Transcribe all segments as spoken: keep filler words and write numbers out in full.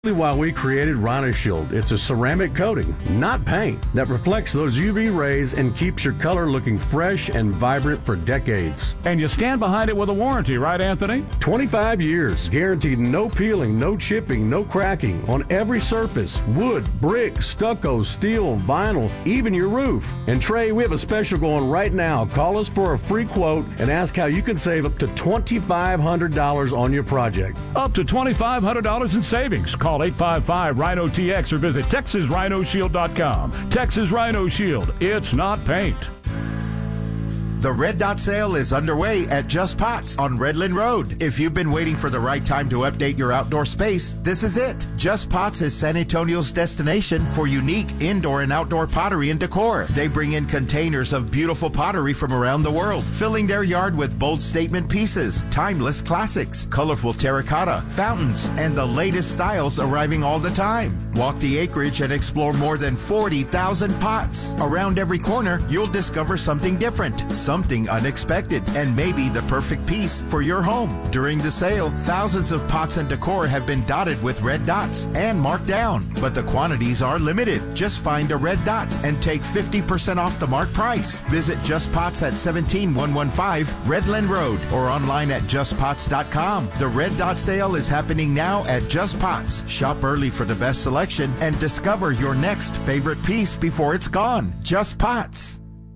Why we created Rhino Shield. It's a ceramic coating, not paint, that reflects those U V rays and keeps your color looking fresh and vibrant for decades. And you stand behind it with a warranty, right, Anthony? twenty-five years. Guaranteed no peeling, no chipping, no cracking on every surface. Wood, brick, stucco, steel, vinyl, even your roof. And Trey, we have a special going right now. Call us for a free quote and ask how you can save up to twenty-five hundred dollars on your project. Up to twenty-five hundred dollars in savings. Call eight five five Rhino T X or visit Texas Rhino Shield dot com. Texas Rhino Shield. It's not paint. The Red Dot sale is underway at Just Pots on Redland Road. If you've been waiting for the right time to update your outdoor space, this is it. Just Pots is San Antonio's destination for unique indoor and outdoor pottery and decor. They bring in containers of beautiful pottery from around the world, filling their yard with bold statement pieces, timeless classics, colorful terracotta, fountains, and the latest styles arriving all the time. Walk the acreage and explore more than forty thousand pots. Around every corner, you'll discover something different, something unexpected, and maybe the perfect piece for your home. During the sale, thousands of pots and decor have been dotted with red dots and marked down, but the quantities are limited. Just find a red dot and take fifty percent off the marked price. Visit Just Pots at seventeen one fifteen Redland Road or online at just pots dot com. The Red Dot sale is happening now at Just Pots. Shop early for the best selection and discover your next favorite piece before it's gone. Just Pots.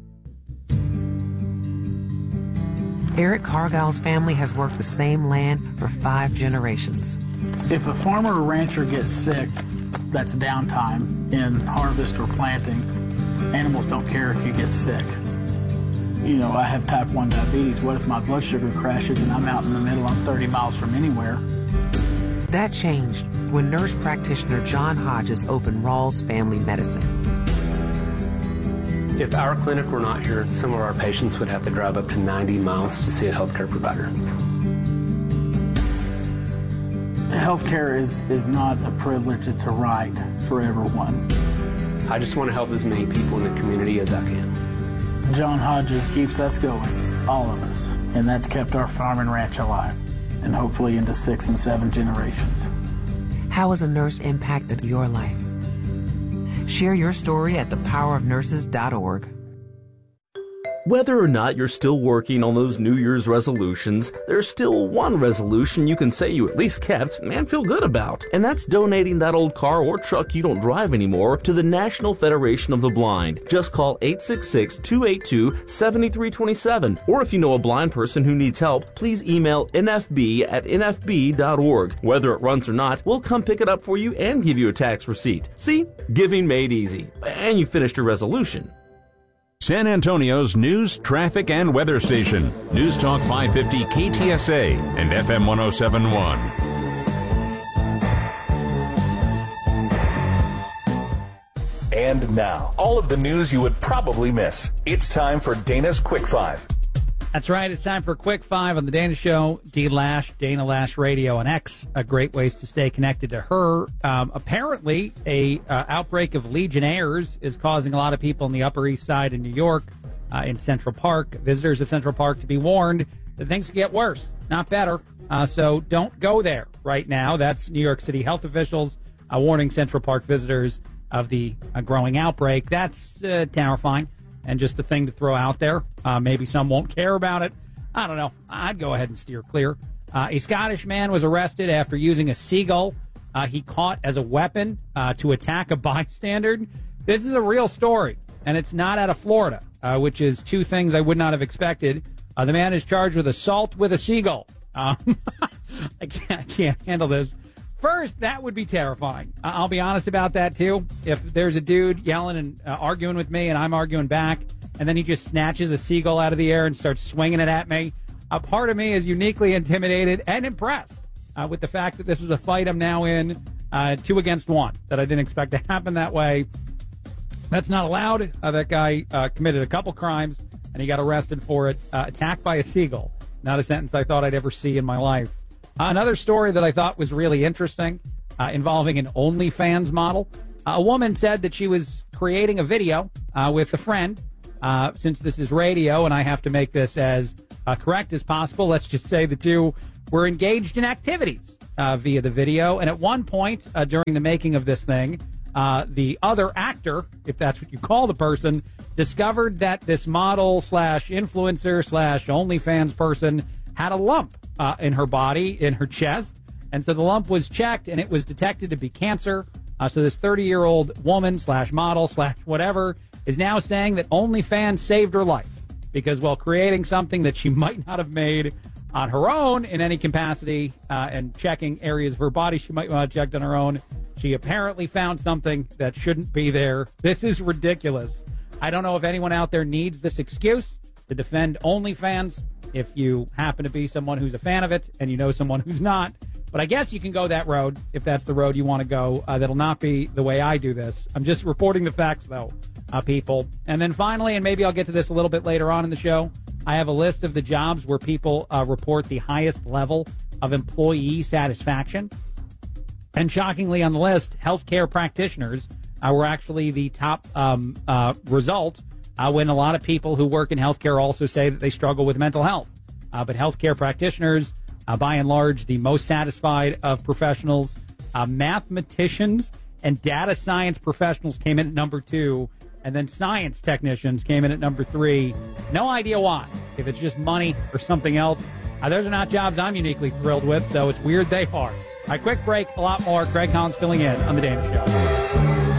Eric Cargill's family has worked the same land for five generations. If a farmer or rancher gets sick, that's downtime in harvest or planting. Animals don't care if you get sick. You know, I have type one diabetes. What if my blood sugar crashes and I'm out in the middle, I'm thirty miles from anywhere? That changed when nurse practitioner John Hodges opened Rawls Family Medicine. If our clinic were not here, some of our patients would have to drive up to ninety miles to see a healthcare provider. Healthcare is, is not a privilege, it's a right for everyone. I just want to help as many people in the community as I can. John Hodges keeps us going, all of us, and that's kept our farm and ranch alive, and hopefully into six and seven generations. How has a nurse impacted your life? Share your story at the power of nurses dot org. Whether or not you're still working on those New Year's resolutions, there's still one resolution you can say you at least kept and feel good about. And that's donating that old car or truck you don't drive anymore to the National Federation of the Blind. Just call eight six six, two eight two, seven three two seven. Or if you know a blind person who needs help, please email N F B at N F B dot org. Whether it runs or not, we'll come pick it up for you and give you a tax receipt. See? Giving made easy. And you finished your resolution. San Antonio's news, traffic, and weather station. News Talk five fifty K T S A and F M one oh seven point one. And now, all of the news you would probably miss. It's time for Dana's Quick Five. That's right. It's time for Quick Five on the Dana Show. D Lash, Dana Lash Radio, and X. A great ways to stay connected to her. Um, apparently, a uh, outbreak of Legionnaires is causing a lot of people on the Upper East Side in New York, uh, in Central Park, visitors of Central Park, to be warned that things can get worse, not better. Uh, so don't go there right now. That's New York City health officials uh, warning Central Park visitors of the uh, growing outbreak. That's uh, terrifying. And just a thing to throw out there. Uh, maybe some won't care about it. I don't know. I'd go ahead and steer clear. Uh, a Scottish man was arrested after using a seagull uh, he caught as a weapon uh, to attack a bystander. This is a real story, and it's not out of Florida, uh, which is two things I would not have expected. Uh, the man is charged with assault with a seagull. Um, I, can't, I can't handle this. First, that would be terrifying. I'll be honest about that, too. If there's a dude yelling and uh, arguing with me and I'm arguing back, and then he just snatches a seagull out of the air and starts swinging it at me, a part of me is uniquely intimidated and impressed uh, with the fact that this was a fight I'm now in, uh, two against one, that I didn't expect to happen that way. That's not allowed. Uh, that guy uh, committed a couple crimes, and he got arrested for it. Uh, attacked by a seagull. Not a sentence I thought I'd ever see in my life. Uh, another story that I thought was really interesting, uh, involving an OnlyFans model. Uh, a woman said that she was creating a video uh, with a friend. Uh, since this is radio and I have to make this as uh, correct as possible, let's just say the two were engaged in activities uh, via the video. And at one point uh, during the making of this thing, uh, the other actor, if that's what you call the person, discovered that this model slash influencer slash OnlyFans person had a lump uh, in her body, in her chest. And so the lump was checked, and it was detected to be cancer. Uh, so this thirty-year-old woman slash model slash whatever is now saying that OnlyFans saved her life because while creating something that she might not have made on her own in any capacity uh, and checking areas of her body she might not have checked on her own, she apparently found something that shouldn't be there. This is ridiculous. I don't know if anyone out there needs this excuse to defend OnlyFans if you happen to be someone who's a fan of it and you know someone who's not. But I guess you can go that road if that's the road you want to go. Uh, that'll not be the way I do this. I'm just reporting the facts, though, uh, people. And then finally, and maybe I'll get to this a little bit later on in the show, I have a list of the jobs where people uh, report the highest level of employee satisfaction. And shockingly on the list, healthcare practitioners uh, were actually the top um, uh, result uh, when a lot of people who work in healthcare also say that they struggle with mental health. Uh, but healthcare practitioners, uh, by and large, the most satisfied of professionals. Uh, mathematicians and data science professionals came in at number two. And then science technicians came in at number three. No idea why. If it's just money or something else. Uh, those are not jobs I'm uniquely thrilled with, so it's weird they are. All right, quick break, a lot more. Craig Collins filling in on The Dana Show.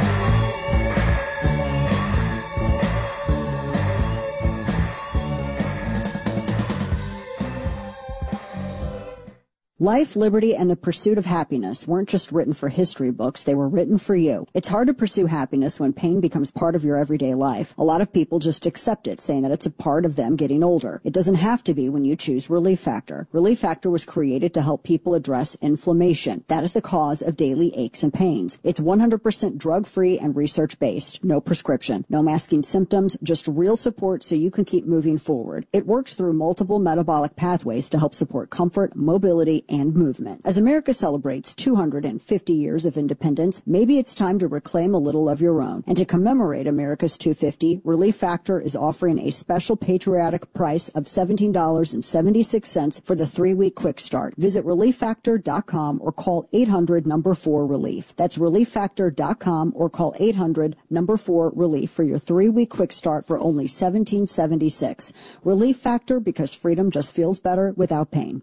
Life, liberty, and the pursuit of happiness weren't just written for history books, they were written for you. It's hard to pursue happiness when pain becomes part of your everyday life. A lot of people just accept it, saying that it's a part of them getting older. It doesn't have to be when you choose Relief Factor. Relief Factor was created to help people address inflammation. That is the cause of daily aches and pains. It's one hundred percent drug-free and research-based. No prescription, no masking symptoms, just real support so you can keep moving forward. It works through multiple metabolic pathways to help support comfort, mobility, and movement. As America celebrates two hundred fifty years of independence, maybe it's time to reclaim a little of your own. And to commemorate America's two hundred fifty, Relief Factor is offering a special patriotic price of seventeen dollars and seventy-six cents for the three-week quick start. Visit relief factor dot com or call eight hundred number four relief. That's relief factor dot com or call eight hundred number four relief for your three-week quick start for only seventeen dollars and seventy-six cents. Relief Factor, because freedom just feels better without pain.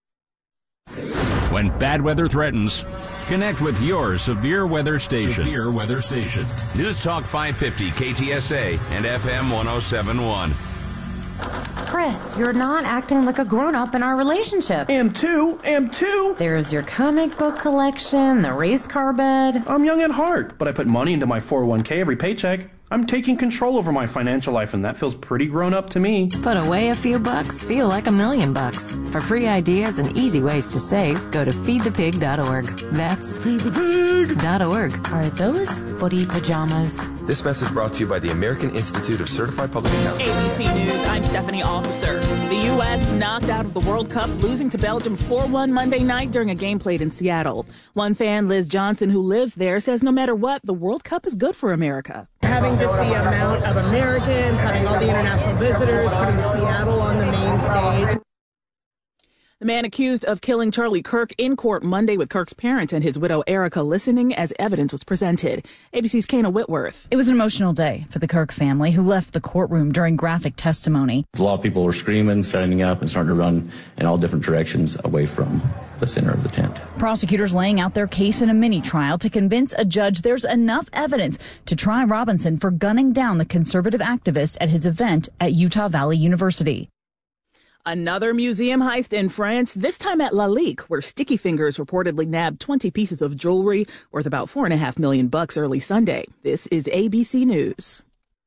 When bad weather threatens, connect with your severe weather station. Severe weather station. News Talk five fifty K T S A and F M one oh seven point one. Chris, you're not acting like a grown-up in our relationship. Am too, am too. There's your comic book collection, the race car bed. I'm young at heart, but I put money into my four oh one k every paycheck. I'm taking control over my financial life, and that feels pretty grown up to me. Put away a few bucks, feel like a million bucks. For free ideas and easy ways to save, go to feed the pig dot org. That's feed the pig dot org. Are those footy pajamas? This message brought to you by the American Institute of Certified Public Accountants. A B C News, I'm Stephanie Officer. The U S knocked out of the World Cup, losing to Belgium four one Monday night during a game played in Seattle. One fan, Liz Johnson, who lives there, says no matter what, the World Cup is good for America. Having just the amount of Americans, having all the international visitors, putting Seattle on the main stage. The man accused of killing Charlie Kirk in court Monday with Kirk's parents and his widow Erica listening as evidence was presented. A B C's Kana Whitworth. It was an emotional day for the Kirk family, who left the courtroom during graphic testimony. A lot of people were screaming, standing up, and starting to run in all different directions away from the center of the tent. Prosecutors laying out their case in a mini trial to convince a judge there's enough evidence to try Robinson for gunning down the conservative activist at his event at Utah Valley University. Another museum heist in France, this time at Lalique, where Sticky Fingers reportedly nabbed twenty pieces of jewelry worth about four and a half million bucks early Sunday. This is A B C News.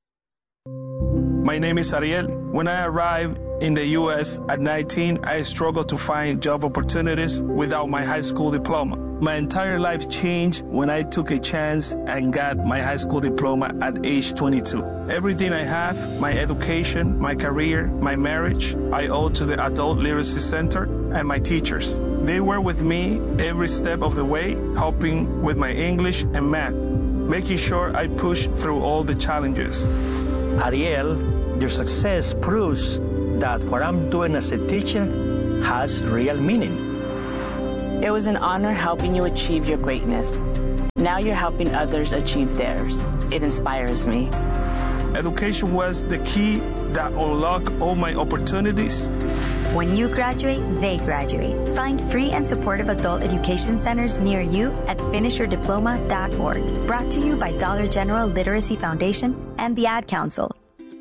My name is Ariel. When I arrived in the U S at nineteen, I struggled to find job opportunities without my high school diploma. My entire life changed when I took a chance and got my high school diploma at age twenty-two. Everything I have, my education, my career, my marriage, I owe to the Adult Literacy Center and my teachers. They were with me every step of the way, helping with my English and math, making sure I pushed through all the challenges. Ariel, your success proves that what I'm doing as a teacher has real meaning. It was an honor helping you achieve your greatness. Now you're helping others achieve theirs. It inspires me. Education was the key that unlocked all my opportunities. When you graduate, they graduate. Find free and supportive adult education centers near you at finish your diploma dot org. Brought to you by Dollar General Literacy Foundation and the Ad Council.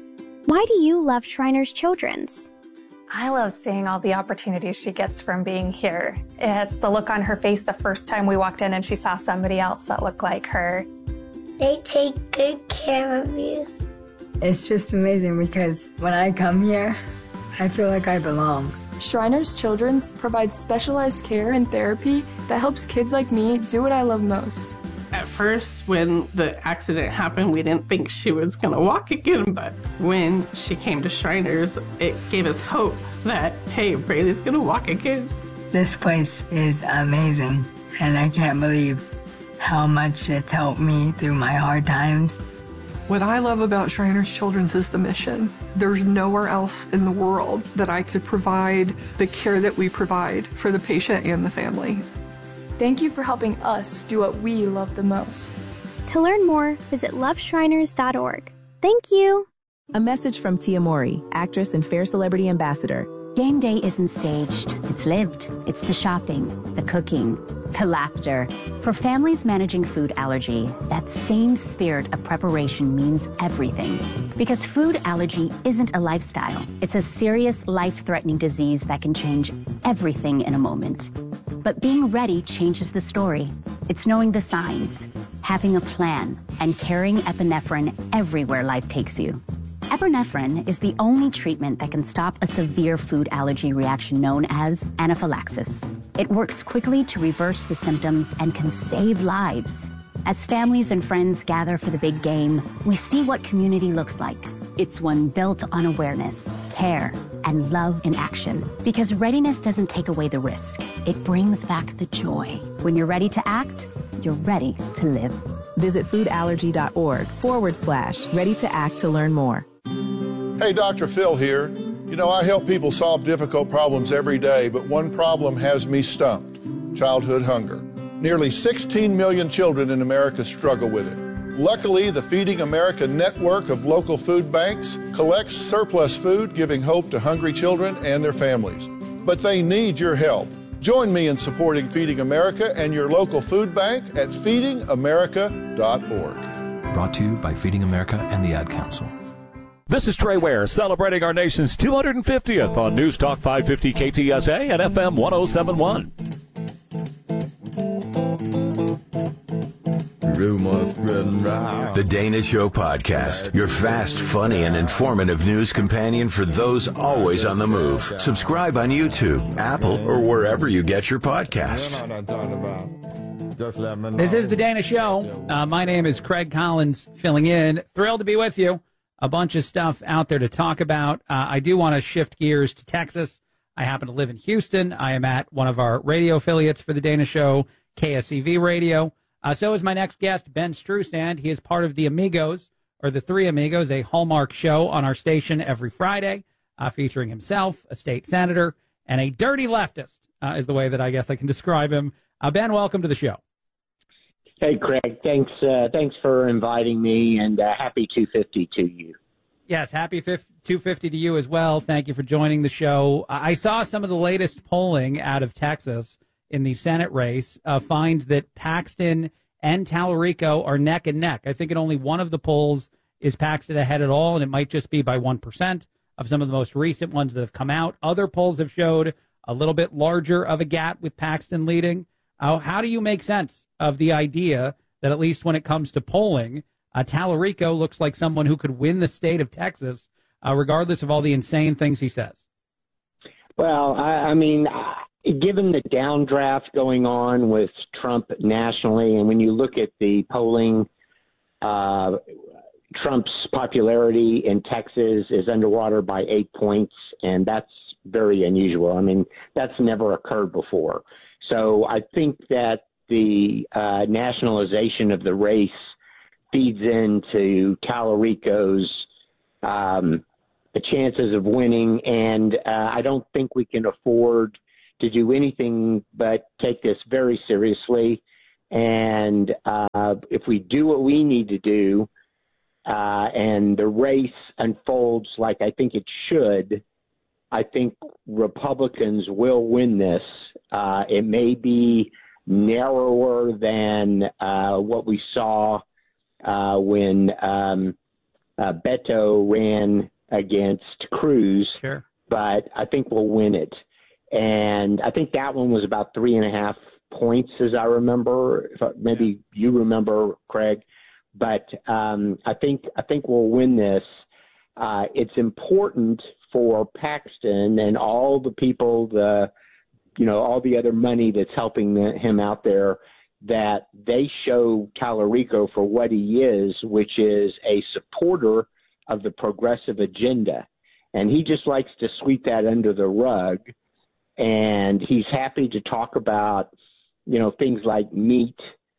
Why do you love Shriners Children's? I love seeing all the opportunities she gets from being here. It's the look on her face the first time we walked in and she saw somebody else that looked like her. They take good care of you. It's just amazing because when I come here, I feel like I belong. Shriners Children's provides specialized care and therapy that helps kids like me do what I love most. At first, when the accident happened, we didn't think she was going to walk again, but when she came to Shriners, it gave us hope that, hey, Braylee's going to walk again. This place is amazing, and I can't believe how much it's helped me through my hard times. What I love about Shriners Children's is the mission. There's nowhere else in the world that I could provide the care that we provide for the patient and the family. Thank you for helping us do what we love the most. To learn more, visit love shriners dot org. Thank you. A message from Tia Mowry, actress and Fair Celebrity Ambassador. Game day isn't staged, it's lived. It's the shopping, the cooking, the laughter. For families managing food allergy, that same spirit of preparation means everything. Because food allergy isn't a lifestyle. It's a serious, life-threatening disease that can change everything in a moment. But being ready changes the story. It's knowing the signs, having a plan, and carrying epinephrine everywhere life takes you. Epinephrine is the only treatment that can stop a severe food allergy reaction known as anaphylaxis. It works quickly to reverse the symptoms and can save lives. As families and friends gather for the big game, we see what community looks like. It's one built on awareness, care, and love in action. Because readiness doesn't take away the risk. It brings back the joy. When you're ready to act, you're ready to live. Visit foodallergy.org forward slash ready to act to learn more. Hey, Doctor Phil here. You know, I help people solve difficult problems every day, but one problem has me stumped: childhood hunger. Nearly sixteen million children in America struggle with it. Luckily, the Feeding America network of local food banks collects surplus food, giving hope to hungry children and their families. But they need your help. Join me in supporting Feeding America and your local food bank at feeding america dot org. Brought to you by Feeding America and the Ad Council. This is Trey Ware celebrating our nation's two hundred fiftieth on News Talk five fifty K T S A and F M one oh seven point one. The Dana Show Podcast, your fast, funny, and informative news companion for those always on the move. Subscribe on YouTube, Apple, or wherever you get your podcasts. This is The Dana Show. Uh, my name is Craig Collins, filling in. Thrilled to be with you. A bunch of stuff out there to talk about. Uh, I do want to shift gears to Texas. I happen to live in Houston. I am at one of our radio affiliates for The Dana Show, K S E V Radio. Uh, so is my next guest, Ben Strusand. He is part of the Amigos, or the Three Amigos, a Hallmark show on our station every Friday, uh, featuring himself, a state senator, and a dirty leftist, uh, is the way that I guess I can describe him. Uh, Ben, welcome to the show. Hey, Craig. Thanks uh, Thanks for inviting me, and uh, happy two fifty to you. Yes, happy two fifty to you as well. Thank you for joining the show. I saw some of the latest polling out of Texas in the Senate race, uh, find that Paxton and Tallarico are neck and neck. I think in only one of the polls is Paxton ahead at all, and it might just be by one percent of some of the most recent ones that have come out. Other polls have showed a little bit larger of a gap with Paxton leading. Uh, how do you make sense of the idea that, at least when it comes to polling, uh, Tallarico looks like someone who could win the state of Texas, uh, regardless of all the insane things he says? Well, I, I mean, given the downdraft going on with Trump nationally, and when you look at the polling, uh, Trump's popularity in Texas is underwater by eight points, and that's very unusual. I mean, that's never occurred before. So I think that the uh, nationalization of the race feeds into Tallarico's um, chances of winning, and uh, I don't think we can afford to do anything but take this very seriously. And uh, if we do what we need to do, uh, and the race unfolds like I think it should, I think Republicans will win this. Uh, it may be narrower than uh, what we saw uh, when um, uh, Beto ran against Cruz, sure. but I think we'll win it. And I think that one was about three and a half points, as I remember. If I, maybe you remember, Craig. But um, I think I think we'll win this. Uh, it's important for Paxton and all the people, the you know, all the other money that's helping the, him out there, that they show Tallarico for what he is, which is a supporter of the progressive agenda. And he just likes to sweep that under the rug. And he's happy to talk about, you know, things like meat.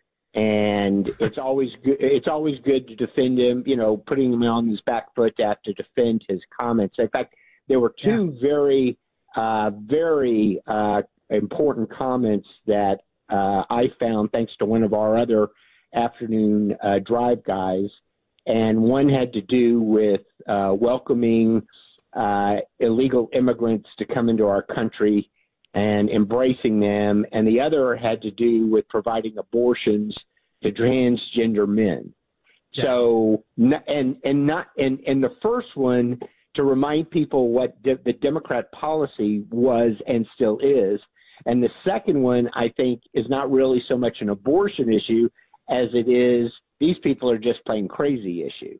And it's always good. It's always good to defend him, you know, putting him on his back foot to have to defend his comments. In fact, there were two yeah. very, uh, very uh, important comments that uh, I found thanks to one of our other afternoon uh, drive guys. And one had to do with uh, welcoming uh, illegal immigrants to come into our country and embracing them. And the other had to do with providing abortions to transgender men. Yes. So, and, and not, and, and the first one, to remind people what de- the Democrat policy was and still is. And the second one, I think, is not really so much an abortion issue as it is these people are just plain crazy issue.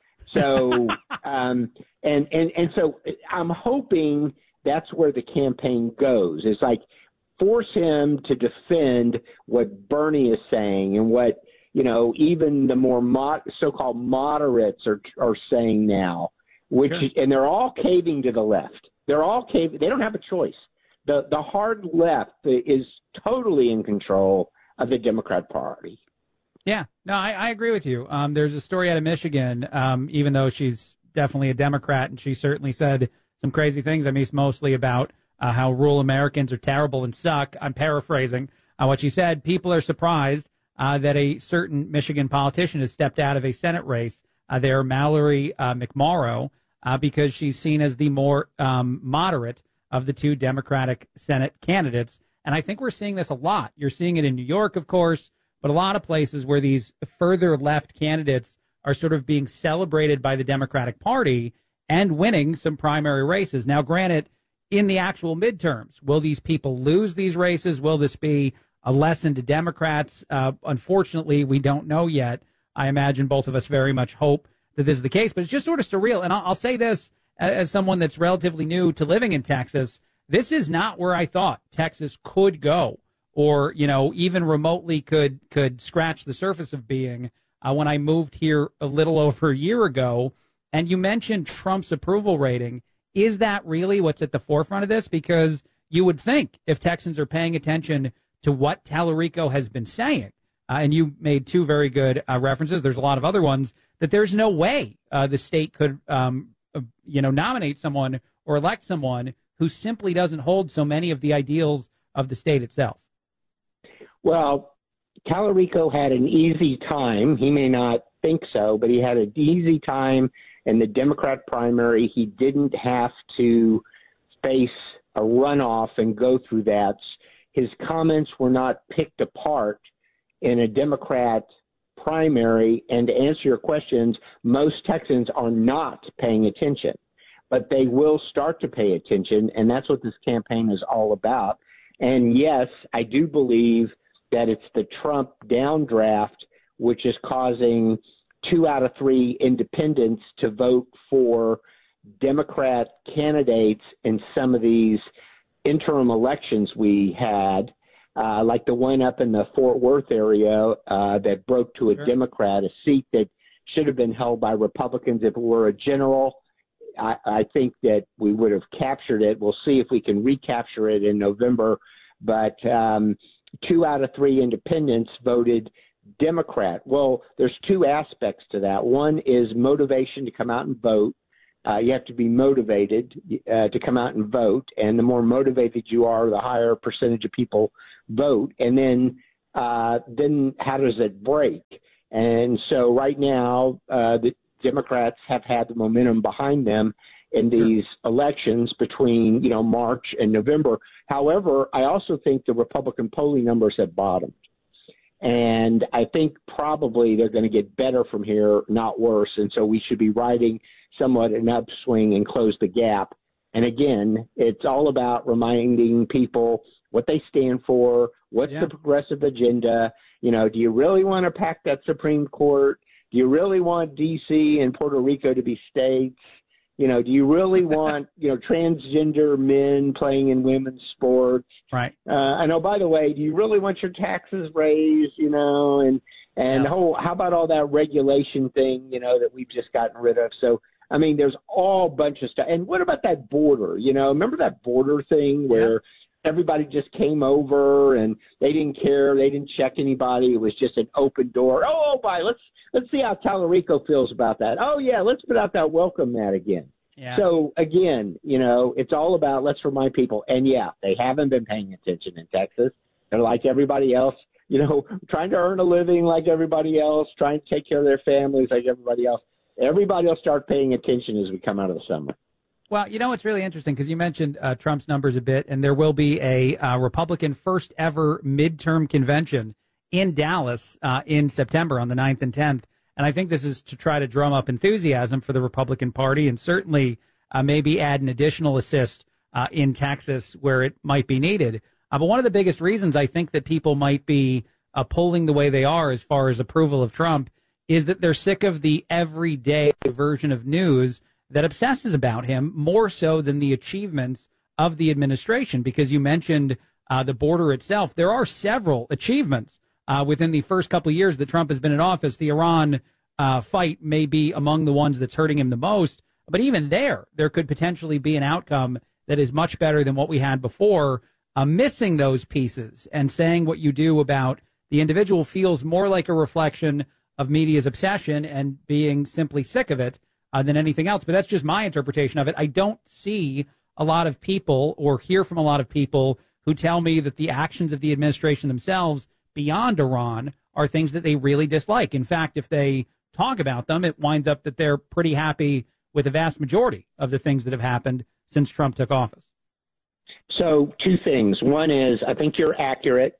So, um, and, and, and so I'm hoping that's where the campaign goes. It's like force him to defend what Bernie is saying and what, you know, even the more mod- so-called moderates are, are saying now, which, sure. and they're all caving to the left. They're all caving. They don't have a choice. The, the hard left is totally in control of the Democrat Party. Yeah, no, I, I agree with you. Um, there's a story out of Michigan, um, even though she's definitely a Democrat, and she certainly said some crazy things. I mean, it's mostly about uh, how rural Americans are terrible and suck. I'm paraphrasing uh, what she said. People are surprised uh, that a certain Michigan politician has stepped out of a Senate race uh, there, Mallory uh, McMorrow, uh, because she's seen as the more um, moderate of the two Democratic Senate candidates. And I think we're seeing this a lot. You're seeing it in New York, of course, but a lot of places where these further left candidates are sort of being celebrated by the Democratic Party and winning some primary races. Now, granted, in the actual midterms, will these people lose these races? Will this be a lesson to Democrats? Uh, unfortunately, we don't know yet. I imagine both of us very much hope that this is the case, but it's just sort of surreal. And I'll, I'll say this as someone that's relatively new to living in Texas. This is not where I thought Texas could go, or, you know, even remotely could could scratch the surface of being uh, when I moved here a little over a year ago. And you mentioned Trump's approval rating. Is that really what's at the forefront of this? Because you would think if Texans are paying attention to what Tallarico has been saying, uh, and you made two very good uh, references, there's a lot of other ones, that there's no way uh, the state could, um, uh, you know, nominate someone or elect someone who simply doesn't hold so many of the ideals of the state itself. Well, Tallarico had an easy time. He may not think so, but he had an easy time in the Democrat primary. He didn't have to face a runoff and go through that. His comments were not picked apart in a Democrat primary. And to answer your questions, most Texans are not paying attention, but they will start to pay attention. And that's what this campaign is all about. And yes, I do believe that it's the Trump downdraft, which is causing two out of three independents to vote for Democrat candidates in some of these interim elections we had, uh, like the one up in the Fort Worth area uh, that broke to a sure. Democrat, a seat that should have been held by Republicans. If it were a general, I, I think that we would have captured it. We'll see if we can recapture it in November. But um, two out of three independents voted Democrat. Well, there's two aspects to that. One is motivation to come out and vote. Uh, you have to be motivated uh, to come out and vote, and the more motivated you are, the higher percentage of people vote. And then, uh, then how does it break? And so right now, uh, the Democrats have had the momentum behind them in these sure. elections between, you know, March and November. However, I also think the Republican polling numbers have bottomed. And I think probably they're going to get better from here, not worse. And so we should be riding somewhat an upswing and close the gap. And again, it's all about reminding people what they stand for, what's yeah. the progressive agenda. You know, do you really want to pack that Supreme Court? Do you really want D C and Puerto Rico to be states? You know, do you really want, you know, transgender men playing in women's sports? Right. Uh, and oh, by the way, do you really want your taxes raised, you know, and, and yes. oh, how about all that regulation thing, you know, that we've just gotten rid of? So, I mean, there's all bunch of stuff. And what about that border? You know, remember that border thing where yeah. everybody just came over and they didn't care. They didn't check anybody. It was just an open door. Oh, oh by let's let's see how Tallarico feels about that. Oh, yeah, let's put out that welcome mat again. Yeah. So, again, you know, it's all about let's remind people. And, yeah, they haven't been paying attention in Texas. They're like everybody else, you know, trying to earn a living like everybody else, trying to take care of their families like everybody else. Everybody will start paying attention as we come out of the summer. Well, you know, it's really interesting because you mentioned uh, Trump's numbers a bit, and there will be a uh, Republican first ever midterm convention in Dallas uh, in September on the ninth and tenth. And I think this is to try to drum up enthusiasm for the Republican Party and certainly uh, maybe add an additional assist uh, in Texas where it might be needed. Uh, but one of the biggest reasons I think that people might be uh, polling the way they are as far as approval of Trump is that they're sick of the everyday version of news that obsesses about him more so than the achievements of the administration. Because you mentioned uh, the border itself. There are several achievements uh, within the first couple of years that Trump has been in office. The Iran uh, fight may be among the ones that's hurting him the most. But even there, there could potentially be an outcome that is much better than what we had before. Uh, missing those pieces and saying what you do about the individual feels more like a reflection of media's obsession and being simply sick of it uh, than anything else. But that's just my interpretation of it. I don't see a lot of people or hear from a lot of people who tell me that the actions of the administration themselves beyond Iran are things that they really dislike. In fact, if they talk about them, it winds up that they're pretty happy with the vast majority of the things that have happened since Trump took office. So two things. One is I think you're accurate,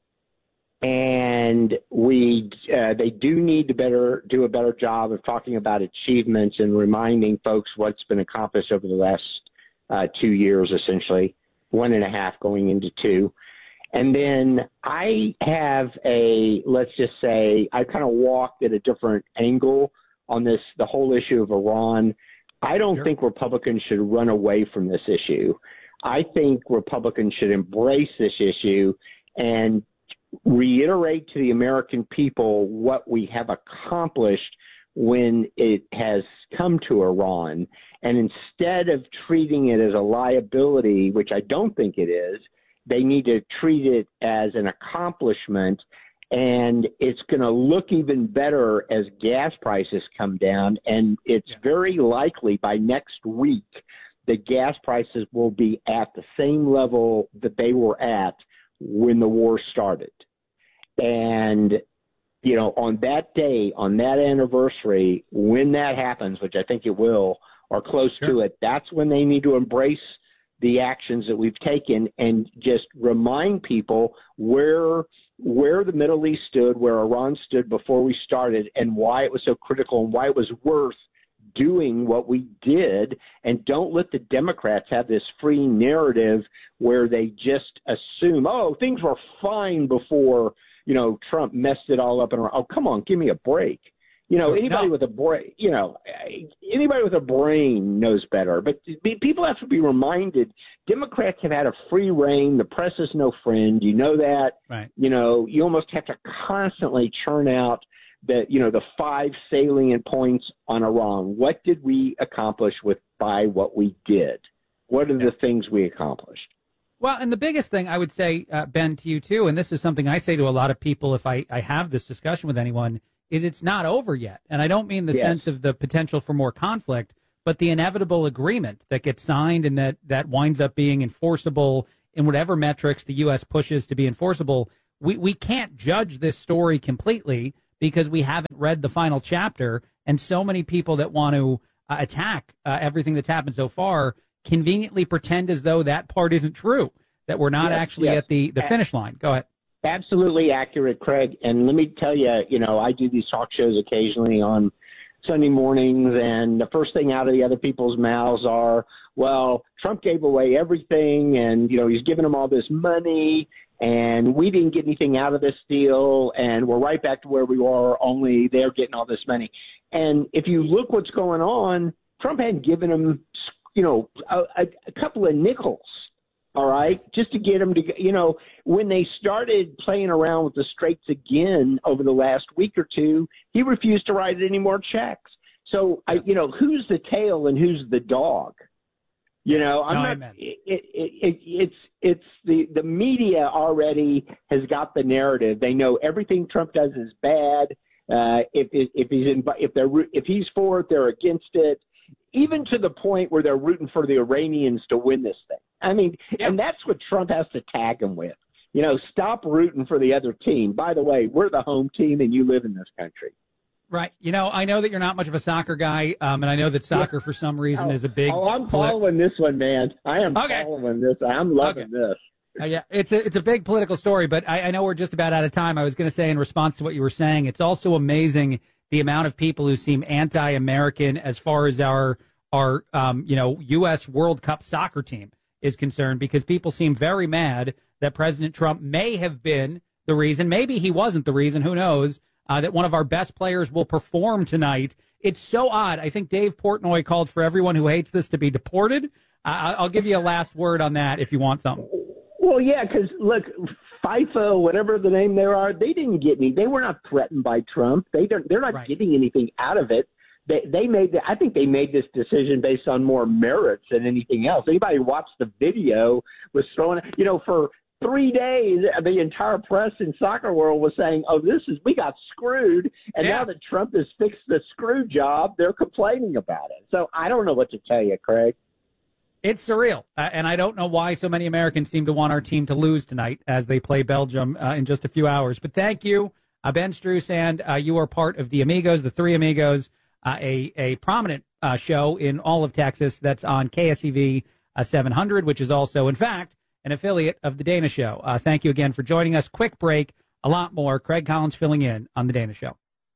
and we uh, they do need to better do a better job of talking about achievements and reminding folks what's been accomplished over the last uh, two years, essentially one and a half going into two. And then I have a, let's just say, I kind of walked at a different angle on this, the whole issue of Iran. I don't sure. think Republicans should run away from this issue. I think Republicans should embrace this issue and reiterate to the American people what we have accomplished when it has come to Iran. And instead of treating it as a liability, which I don't think it is, they need to treat it as an accomplishment. And it's going to look even better as gas prices come down. And it's yeah. very likely by next week the gas prices will be at the same level that they were at when the war started. And, you know, on that day, on that anniversary, when that happens, which I think it will, or close sure. to it, that's when they need to embrace the actions that we've taken and just remind people where where the Middle East stood, where Iran stood before we started, and why it was so critical and why it was worth doing what we did. And don't let the Democrats have this free narrative where they just assume, oh, things were fine before, you know, Trump messed it all up. And oh, come on, give me a break. You know, anybody no. with a brain, you know, anybody with a brain knows better. But people have to be reminded, Democrats have had a free reign. The press is no friend. You know that. Right. You know, you almost have to constantly churn out the, you know, the five salient points on Iran. What did we accomplish with by what we did? What are yes. the things we accomplished? Well, and the biggest thing I would say, uh, Ben, to you too, and this is something I say to a lot of people if I, I have this discussion with anyone, is it's not over yet. And I don't mean the yes. sense of the potential for more conflict, but the inevitable agreement that gets signed and that, that winds up being enforceable in whatever metrics the U S pushes to be enforceable, we, we can't judge this story completely because we haven't read the final chapter, and so many people that want to uh, attack uh, everything that's happened so far conveniently pretend as though that part isn't true, that we're not yes, actually yes. at the, the finish line. Go ahead. Absolutely accurate, Craig. And let me tell you, you know, I do these talk shows occasionally on Sunday mornings, and the first thing out of the other people's mouths are, well, Trump gave away everything, and, you know, he's giving them all this money, and we didn't get anything out of this deal, and we're right back to where we were, only they're getting all this money. And if you look what's going on, Trump hadn't given them, you know, a, a couple of nickels, all right, just to get them to, you know, when they started playing around with the straights again over the last week or two, he refused to write any more checks. So, I, you know, who's the tail and who's the dog? You know, I'm no, not. It, it, it, it's it's the the media already has got the narrative. They know everything Trump does is bad. Uh, if if he's in, if they're if he's for it, they're against it. Even to the point where they're rooting for the Iranians to win this thing. I mean, yeah. and that's what Trump has to tag them with. You know, stop rooting for the other team. By the way, we're the home team, and you live in this country. Right. You know, I know that you're not much of a soccer guy, um, and I know that soccer, for some reason, oh, is a big. Oh, I'm following this one, man. I am okay. following this. I'm loving okay. this. Uh, yeah, it's a it's a big political story, but I, I know we're just about out of time. I was going to say, in response to what you were saying, it's also amazing the amount of people who seem anti-American as far as our our um, you know U S World Cup soccer team is concerned, because people seem very mad that President Trump may have been the reason, maybe he wasn't the reason, who knows, uh, that one of our best players will perform tonight. It's so odd. I think Dave Portnoy called for everyone who hates this to be deported. Uh, I'll give you a last word on that if you want something. Well, yeah, because, look, FIFA, whatever the name they are, they didn't get any. They were not threatened by Trump. They don't, they're not right. getting anything out of it. They they made the, I think they made this decision based on more merits than anything else. Anybody who watched the video was throwing, you know, for three days, the entire press in soccer world was saying, oh, this is, we got screwed. And yeah. now that Trump has fixed the screw job, they're complaining about it. So I don't know what to tell you, Craig. It's surreal. Uh, and I don't know why so many Americans seem to want our team to lose tonight as they play Belgium uh, in just a few hours. But thank you, uh, Ben Struisand. Uh, you are part of the Amigos, the Three Amigos, uh, a, a prominent uh, show in all of Texas that's on K S E V uh, seven hundred, which is also, in fact, an affiliate of The Dana Show. Uh, thank you again for joining us. Quick break, a lot more. Craig Collins filling in on The Dana Show.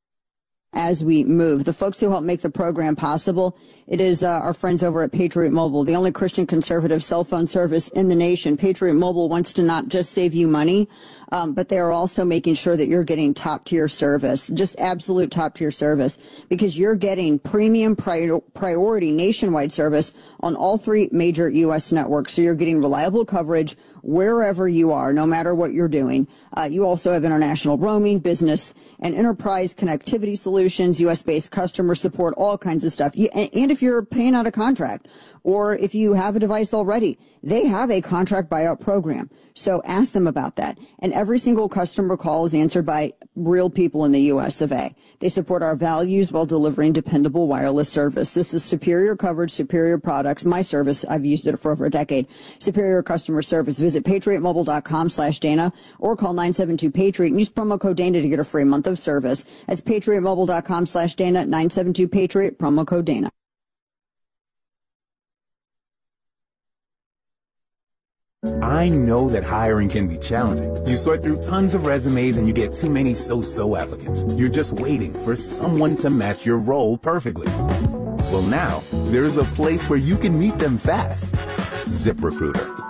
As we move, the folks who help make the program possible, it is uh, our friends over at Patriot Mobile, the only Christian conservative cell phone service in the nation. Patriot Mobile wants to not just save you money, um, but they are also making sure that you're getting top tier service, just absolute top tier service, because you're getting premium pri- priority nationwide service on all three major U S networks. So you're getting reliable coverage wherever you are, no matter what you're doing. Uh, you also have international roaming, business and enterprise connectivity solutions, U S-based customer support, all kinds of stuff. You, and if you're paying out a contract, or if you have a device already, they have a contract buyout program. So ask them about that. And every single customer call is answered by real people in the U S of A. They support our values while delivering dependable wireless service. This is superior coverage, superior products. My service, I've used it for over a decade. Superior customer service. Visit patriotmobile.com slash Dana or call nine seven two Patriot and use promo code Dana to get a free month of service. That's patriotmobile.com slash Dana, nine seven two Patriot, promo code Dana. I know that hiring can be challenging. You sort through tons of resumes and you get too many so-so applicants. You're just waiting for someone to match your role perfectly. Well, now, there's a place where you can meet them fast. ZipRecruiter.